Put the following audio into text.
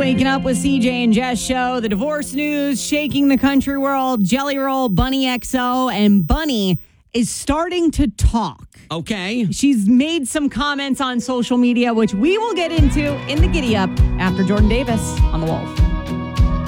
Waking Up with CJ and Jess show. The divorce news shaking the country world. Jelly Roll, Bunny XO, and Bunny is starting to talk. Okay. She's made some comments on social media, which we will get into in the Giddy Up after Jordan Davis on The Wolf.